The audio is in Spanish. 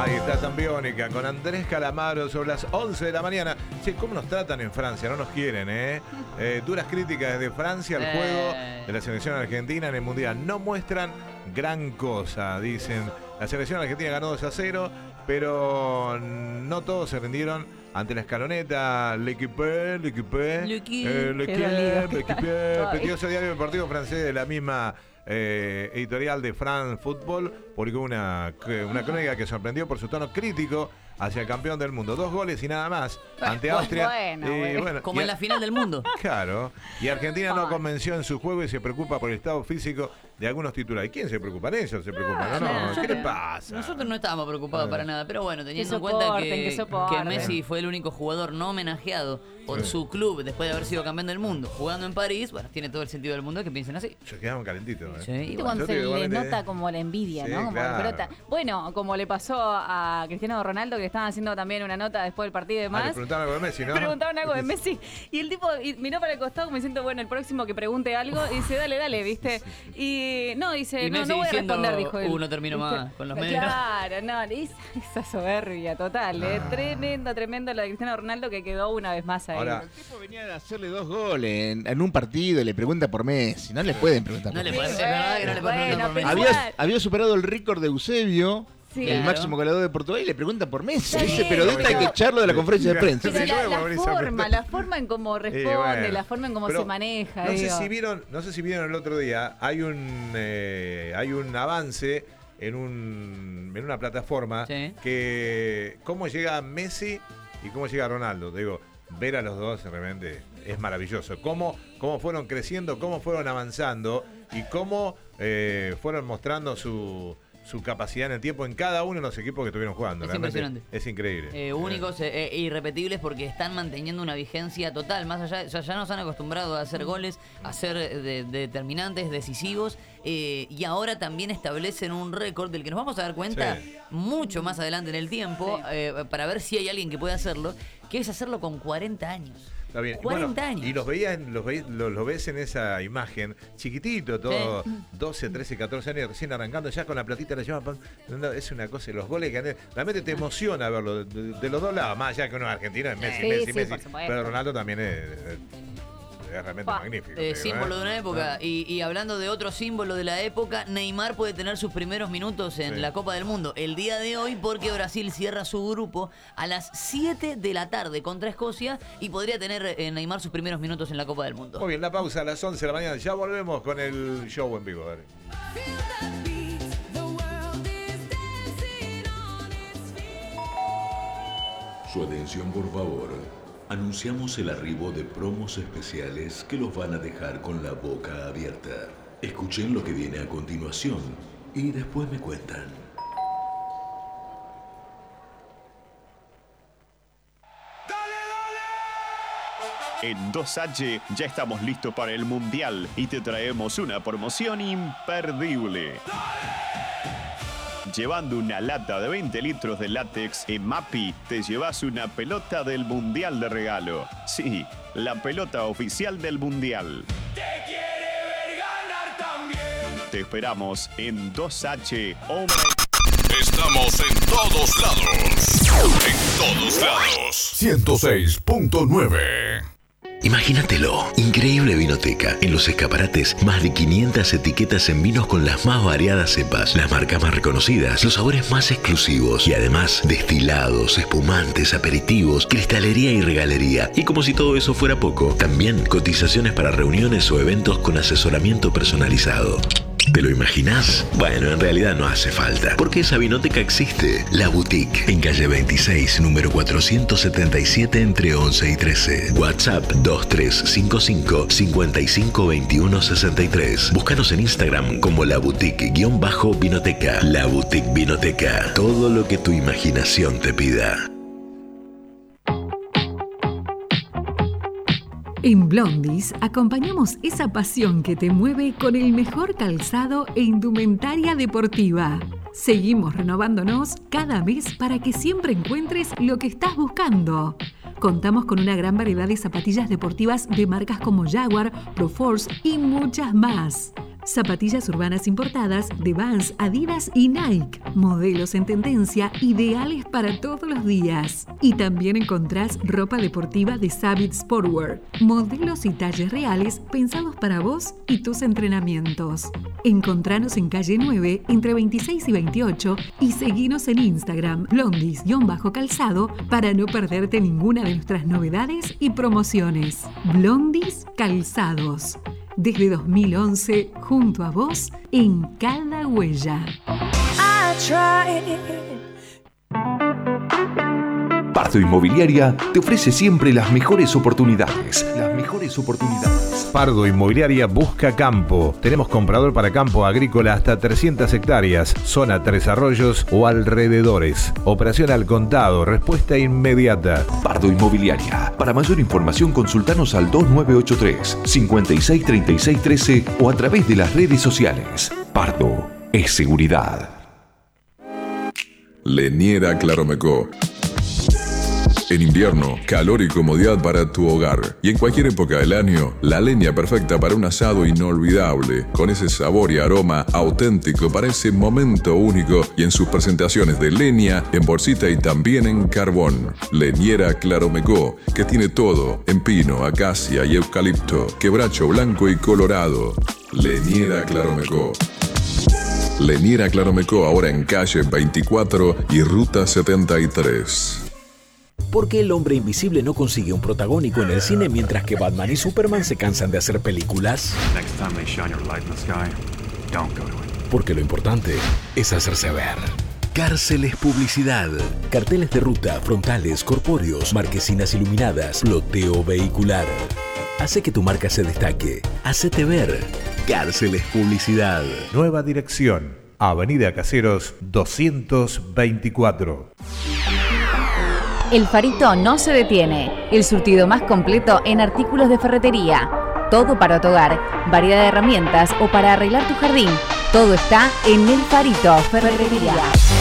Ahí está Tambiónica con Andrés Calamaro sobre las 11 de la mañana. Che, ¿cómo nos tratan en Francia? No nos quieren, ¿eh? Duras críticas desde Francia al juego de la selección argentina en el Mundial. No muestran gran cosa, dicen. La selección argentina ganó 2-0, pero no todos se rindieron ante la escaloneta. L'équipe, Petioso Diario Deportivo Francés de la misma editorial de France Football publicó una crónica que sorprendió por su tono crítico hacia el campeón del mundo. 2 goles y nada más ante Austria. Bueno, como en la final del mundo. Claro. Y Argentina no convenció en su juego y se preocupa por el estado físico de algunos titulares. ¿Quién se preocupa? Ellos se preocupan. No, ¿qué le pasa? Nosotros no estábamos preocupados para nada. Pero bueno, teniendo en cuenta que Messi fue el único jugador no homenajeado por su club después de haber sido campeón del mundo, jugando en París, bueno, tiene todo el sentido del mundo que piensen así. Se quedaban calentitos. Sí, y cuando se le nota como la envidia, ¿no? Como claro. brota. Bueno, como le pasó a Cristiano Ronaldo, que le estaban haciendo también una nota después del partido y demás. Le preguntaron algo de Messi, ¿no? Preguntaron algo de Messi. Y el tipo miró para el costado como diciendo, bueno, el próximo que pregunte algo, y dice, dale, ¿viste? Y no, dice, no voy a responder, dijo él. Uno terminó más con los medios. Claro, no, esa soberbia total, tremendo lo de Cristiano Ronaldo, que quedó una vez más ahí. Ahora, el tipo venía de hacerle 2 goles en un partido y le pregunta por Messi. No le pueden preguntar por Messi. Es verdad que no le pueden preguntar por Messi. Había superado el récord de Eusebio. Sí, el máximo goleador de Portugal, y le pregunta por Messi. Ese bien, periodista hay que echarlo de la conferencia de prensa. Pero la forma en cómo responde, la forma en cómo se maneja. No sé si vieron el otro día, hay un avance en una plataforma que cómo llega Messi y cómo llega Ronaldo. Digo, ver a los dos realmente es maravilloso. Cómo fueron creciendo, cómo fueron avanzando y cómo fueron mostrando su capacidad en el tiempo en cada uno de los equipos que estuvieron jugando. Es impresionante. Es increíble. Únicos e irrepetibles porque están manteniendo una vigencia total. Más allá, ya nos han acostumbrado a hacer goles, a ser determinantes, decisivos, y ahora también establecen un récord del que nos vamos a dar cuenta mucho más adelante en el tiempo, para ver si hay alguien que puede hacerlo, que es hacerlo con 40 años. Está bien. 40 años. Y los ves en esa imagen, chiquitito, todo, 12, 13, 14 años, recién arrancando, ya con la platita la llevan. Es una cosa, los goles que realmente te emociona verlo de los dos lados, más allá que uno es argentino, es Messi, pero Ronaldo también es realmente magnífico. Símbolo de una época. Y hablando de otro símbolo de la época, Neymar puede tener sus primeros minutos en la Copa del Mundo el día de hoy, porque Brasil cierra su grupo a las 7 de la tarde contra Escocia y podría tener Neymar sus primeros minutos en la Copa del Mundo. Muy bien, la pausa a las 11 de la mañana. Ya volvemos con el show en vivo. Dale. Su atención, por favor. Anunciamos el arribo de promos especiales que los van a dejar con la boca abierta. Escuchen lo que viene a continuación y después me cuentan. En 2H ya estamos listos para el Mundial y te traemos una promoción imperdible. Llevando una lata de 20 litros de látex EMAPI, te llevas una pelota del Mundial de regalo. Sí, la pelota oficial del Mundial. ¡Te quiere ver ganar también! Te esperamos en 2H. Estamos en todos lados. En todos lados. 106.9. Imagínatelo, increíble vinoteca. En los escaparates, más de 500 etiquetas en vinos con las más variadas cepas, las marcas más reconocidas, los sabores más exclusivos y además destilados, espumantes, aperitivos, cristalería y regalería. Y como si todo eso fuera poco, también cotizaciones para reuniones o eventos con asesoramiento personalizado. ¿Te lo imaginás? Bueno, en realidad no hace falta, porque esa vinoteca existe. La Boutique, en calle 26, número 477, entre 11 y 13. WhatsApp 2355 552163. Búscanos en Instagram como La Boutique-Vinoteca. La Boutique Vinoteca. Todo lo que tu imaginación te pida. En Blondies acompañamos esa pasión que te mueve con el mejor calzado e indumentaria deportiva. Seguimos renovándonos cada mes para que siempre encuentres lo que estás buscando. Contamos con una gran variedad de zapatillas deportivas de marcas como Jaguar, Proforce y muchas más. Zapatillas urbanas importadas de Vans, Adidas y Nike. Modelos en tendencia, ideales para todos los días. Y también encontrás ropa deportiva de Savit Sportwear. Modelos y talles reales pensados para vos y tus entrenamientos. Encontranos en calle 9, entre 26 y 28 y seguinos en Instagram, blondis_calzado, para no perderte ninguna de nuestras novedades y promociones. Blondis Calzados. Desde 2011, junto a vos, en cada huella. Pardo Inmobiliaria te ofrece siempre las mejores oportunidades. Pardo Inmobiliaria busca campo. Tenemos comprador para campo agrícola hasta 300 hectáreas, zona 3 Arroyos o alrededores. Operación al contado, respuesta inmediata. Pardo Inmobiliaria. Para mayor información consultanos al 2983 563613 o a través de las redes sociales. Pardo es seguridad. Leniera Claromecó. En invierno, calor y comodidad para tu hogar. Y en cualquier época del año, la leña perfecta para un asado inolvidable, con ese sabor y aroma auténtico para ese momento único y en sus presentaciones de leña, en bolsita y también en carbón. Leñera Claromecó, que tiene todo en pino, acacia y eucalipto, quebracho blanco y colorado. Leñera Claromecó. Leñera Claromecó, ahora en calle 24 y ruta 73. ¿Por qué el hombre invisible no consigue un protagónico en el cine mientras que Batman y Superman se cansan de hacer películas? Porque lo importante es hacerse ver. Cárceles Publicidad. Carteles de ruta, frontales, corpóreos, marquesinas iluminadas, ploteo vehicular. Hace que tu marca se destaque. Hacete ver. Cárceles Publicidad. Nueva dirección. Avenida Caseros 224. El Farito no se detiene. El surtido más completo en artículos de ferretería. Todo para tu hogar, variedad de herramientas o para arreglar tu jardín. Todo está en El Farito Ferretería.